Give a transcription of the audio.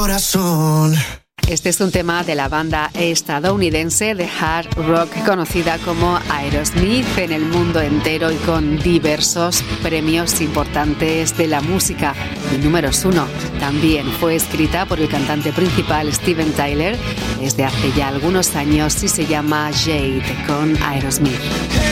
corazón. Este es un tema de la banda estadounidense de hard rock conocida como Aerosmith en el mundo entero y con diversos premios importantes de la música. Y números 1. También fue escrita por el cantante principal Steven Tyler desde hace ya algunos años y se llama Jade con Aerosmith.